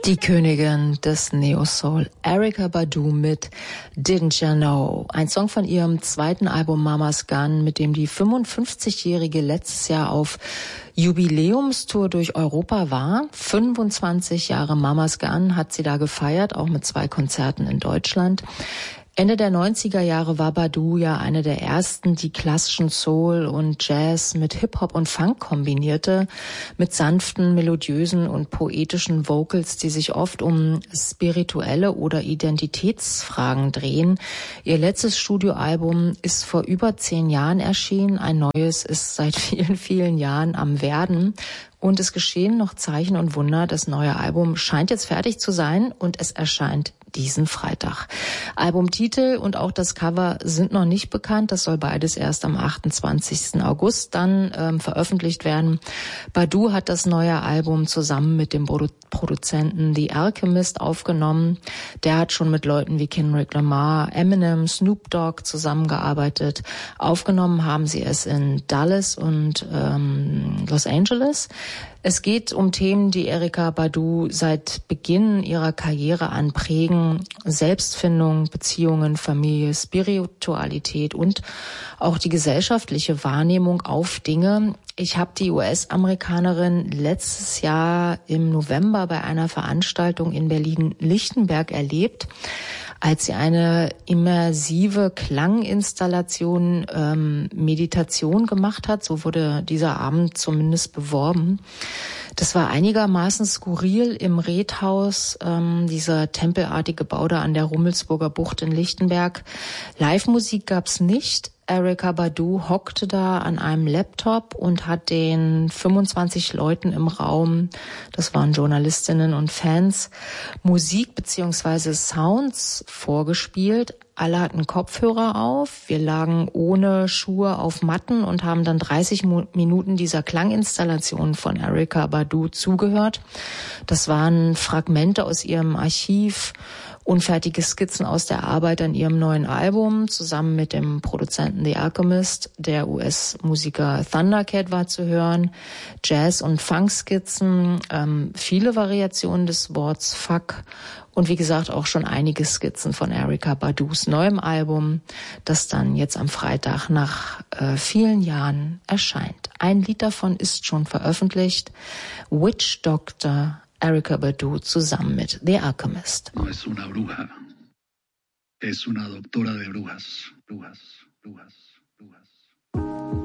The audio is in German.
Die Königin des Neo-Soul, Erykah Badu mit Didn't Ya Know. Ein Song von ihrem zweiten Album Mama's Gun, mit dem die 55-Jährige letztes Jahr auf Jubiläumstour durch Europa war. 25 Jahre Mama's Gun hat sie da gefeiert, auch mit 2 Konzerten in Deutschland. Ende der 90er Jahre war Badu ja eine der ersten, die klassischen Soul und Jazz mit Hip-Hop und Funk kombinierte, mit sanften, melodiösen und poetischen Vocals, die sich oft um spirituelle oder Identitätsfragen drehen. Ihr letztes Studioalbum ist vor über 10 Jahren erschienen, ein neues ist seit vielen, vielen Jahren am Werden. Und es geschehen noch Zeichen und Wunder. Das neue Album scheint jetzt fertig zu sein und es erscheint diesen Freitag. Albumtitel und auch das Cover sind noch nicht bekannt. Das soll beides erst am 28. August dann veröffentlicht werden. Badu hat das neue Album zusammen mit dem Produzenten The Alchemist aufgenommen. Der hat schon mit Leuten wie Kendrick Lamar, Eminem, Snoop Dogg zusammengearbeitet. Aufgenommen haben sie es in Dallas und Los Angeles. Es geht um Themen, die Erykah Badu seit Beginn ihrer Karriere an prägen: Selbstfindung, Beziehungen, Familie, Spiritualität und auch die gesellschaftliche Wahrnehmung auf Dinge. Ich habe die US-Amerikanerin letztes Jahr im November bei einer Veranstaltung in Berlin-Lichtenberg erlebt, als sie eine immersive Klanginstallation, Meditation gemacht hat. So wurde dieser Abend zumindest beworben. Das war einigermaßen skurril im Redhaus, dieser tempelartige Bau da an der Rummelsburger Bucht in Lichtenberg. Live-Musik gab's nicht. Erykah Badu hockte da an einem Laptop und hat den 25 Leuten im Raum, das waren Journalistinnen und Fans, Musik bzw. Sounds vorgespielt. Alle hatten Kopfhörer auf. Wir lagen ohne Schuhe auf Matten und haben dann 30 Minuten dieser Klanginstallation von Erykah Badu zugehört. Das waren Fragmente aus ihrem Archiv, unfertige Skizzen aus der Arbeit an ihrem neuen Album, zusammen mit dem Produzenten The Alchemist. Der US-Musiker Thundercat war zu hören, Jazz- und Funk-Skizzen, viele Variationen des Worts Fuck und wie gesagt auch schon einige Skizzen von Erykah Badus neuem Album, das dann jetzt am Freitag nach vielen Jahren erscheint. Ein Lied davon ist schon veröffentlicht, Witch Doctor, Erykah Badu zusammen mit The Alchemist. No es una bruja, es una doctora de brujas, brujas, brujas.